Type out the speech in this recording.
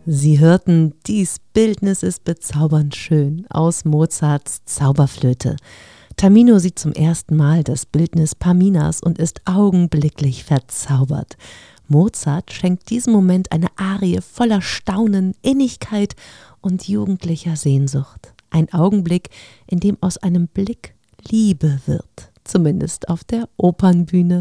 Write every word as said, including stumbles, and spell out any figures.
Sie hörten Dies Bildnis ist bezaubernd schön aus Mozarts Zauberflöte. Tamino sieht zum ersten Mal das Bildnis Paminas und ist augenblicklich verzaubert. Mozart schenkt diesem Moment eine Arie voller Staunen, Innigkeit und jugendlicher Sehnsucht. Ein Augenblick, in dem aus einem Blick Liebe wird, zumindest auf der Opernbühne.